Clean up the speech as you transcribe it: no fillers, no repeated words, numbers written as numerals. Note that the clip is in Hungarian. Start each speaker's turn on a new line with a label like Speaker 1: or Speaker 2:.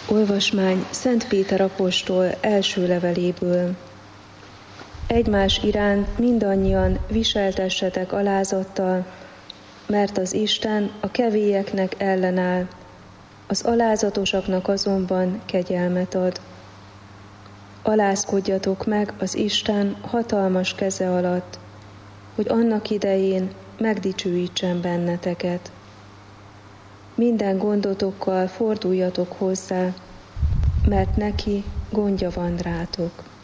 Speaker 1: Olvasmány Szent Péter apostol első leveléből. Egymás iránt mindannyian viseltessetek alázattal, mert az Isten a kevélyeknek ellenáll, az alázatosaknak azonban kegyelmet ad. Alázkodjatok meg az Isten hatalmas keze alatt, hogy annak idején megdicsőítsen benneteket. Minden gondotokkal forduljatok hozzá, mert neki gondja van rátok.